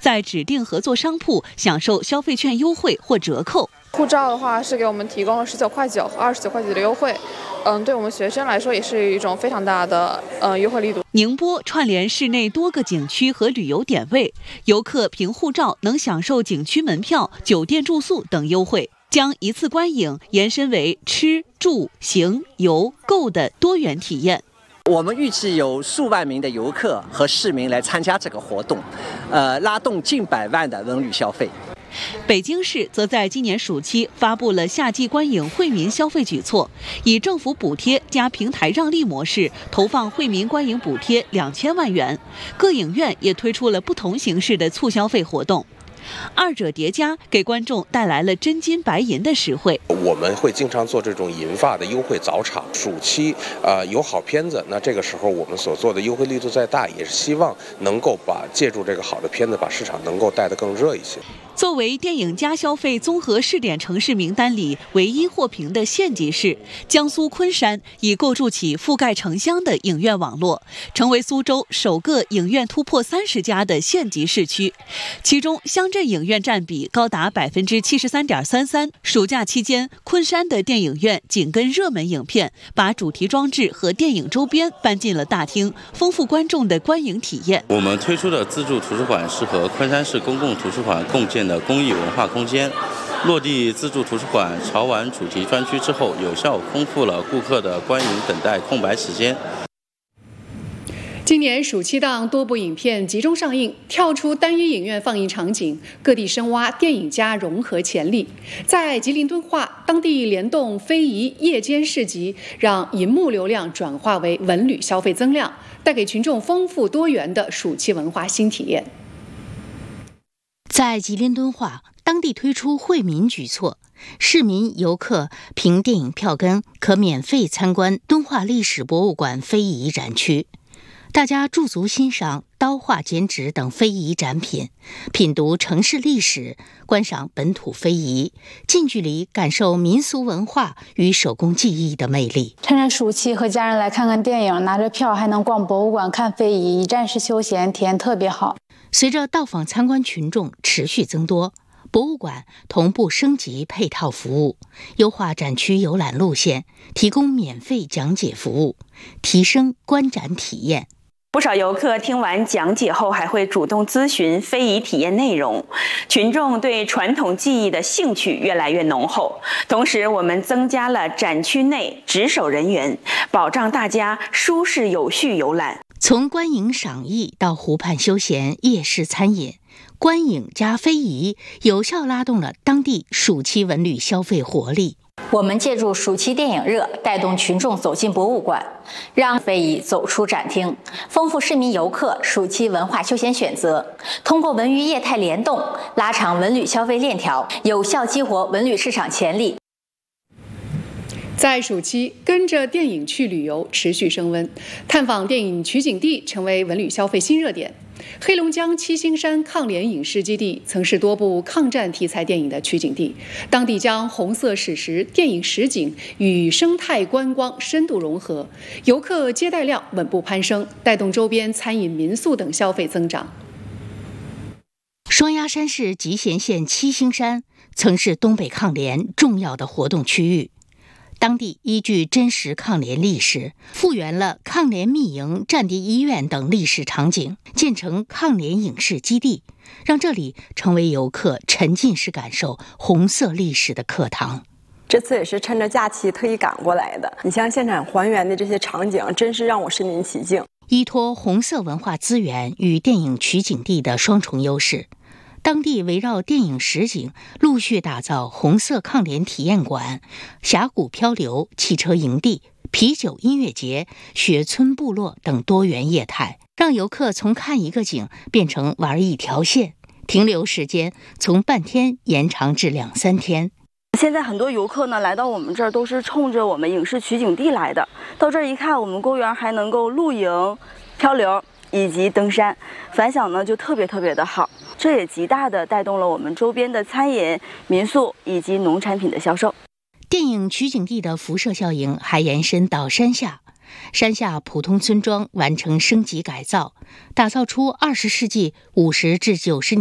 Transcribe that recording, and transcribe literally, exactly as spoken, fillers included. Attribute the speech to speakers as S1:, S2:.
S1: 在指定合作商铺享受消费券优惠或折扣。
S2: 护照的话是给我们提供了十九块九和二十九块九的优惠，嗯，对我们学生来说也是一种非常大的呃优惠力度。
S1: 宁波串联市内多个景区和旅游点位，游客凭护照能享受景区门票、酒店住宿等优惠，将一次观影延伸为吃、住、行、游、购的多元体验。
S3: 我们预计有数万名的游客和市民来参加这个活动，呃，拉动近百万的文旅消费。
S1: 北京市则在今年暑期发布了夏季观影惠民消费举措，以政府补贴加平台让利模式投放惠民观影补贴两千万元，各影院也推出了不同形式的促消费活动。二者叠加，给观众带来了真金白银的实惠。
S4: 我们会经常做这种银发的优惠早场，暑期呃有好片子，那这个时候我们所做的优惠力度再大，也是希望能够把借助这个好的片子，把市场能够带得更热一些。
S1: 作为电影加消费综合试点城市名单里唯一获评的县级市，江苏昆山已构筑起覆盖城乡的影院网络，成为苏州首个影院突破三十家的县级市区。其中，乡镇影院占比高达百分之七十三点三三。暑假期间，昆山的电影院紧跟热门影片，把主题装置和电影周边搬进了大厅，丰富观众的观影体验。
S5: 我们推出的自助图书馆是和昆山市公共图书馆共建的公益文化空间，落地自助图书馆潮玩主题专区之后，有效丰富了顾客的观影等待空白时间。
S6: 今年暑期档多部影片集中上映，跳出单一影院放映场景，各地深挖电影加融合潜力。在吉林敦化，当地联动非遗夜间市集，让银幕流量转化为文旅消费增量，带给群众丰富多元的暑期文化新体验。
S7: 在吉林敦化，当地推出惠民举措，市民游客凭电影票根可免费参观敦化历史博物馆非遗展区。大家驻足欣赏刀画剪纸等非遗展品，品读城市历史，观赏本土非遗，近距离感受民俗文化与手工技艺的魅力。
S8: 趁着暑期和家人来看看电影，拿着票还能逛博物馆看非遗，一站式休闲，体验特别好。
S7: 随着到访参观群众持续增多，博物馆同步升级配套服务，优化展区游览路线，提供免费讲解服务，提升观展体验。
S9: 不少游客听完讲解后还会主动咨询非遗体验内容，群众对传统技艺的兴趣越来越浓厚。同时，我们增加了展区内值守人员，保障大家舒适有序游览。
S7: 从观影赏艺到湖畔休闲、夜市餐饮，观影加非遗有效拉动了当地暑期文旅消费活力。
S10: 我们借助暑期电影热，带动群众走进博物馆，让非遗走出展厅，丰富市民游客暑期文化休闲选择。通过文娱业态联动，拉长文旅消费链条，有效激活文旅市场潜力。
S6: 在暑期，跟着电影去旅游持续升温，探访电影取景地成为文旅消费新热点。黑龙江七星山抗联影视基地曾是多部抗战题材电影的取景地，当地将红色史实、电影实景与生态观光深度融合，游客接待量稳步攀升，带动周边餐饮、民宿等消费增长。
S7: 双鸭山市集贤县七星山曾是东北抗联重要的活动区域。当地依据真实抗联历史，复原了抗联密营、战地医院等历史场景，建成抗联影视基地，让这里成为游客沉浸式感受红色历史的课堂。
S11: 这次也是趁着假期特意赶过来的。你像现场还原的这些场景，真是让我身临其境。
S7: 依托红色文化资源与电影取景地的双重优势，当地围绕电影实景陆续打造红色抗联体验馆、峡谷漂流、汽车营地、啤酒音乐节、雪村部落等多元业态，让游客从看一个景变成玩一条线，停留时间从半天延长至两三天。
S12: 现在很多游客呢来到我们这儿都是冲着我们影视取景地来的，到这儿一看，我们公园还能够露营、漂流以及登山，反响呢就特别特别的好。这也极大地带动了我们周边的餐饮、民宿以及农产品的销售。
S7: 电影取景地的辐射效应还延伸到山下，山下普通村庄完成升级改造，打造出二十世纪五十至九十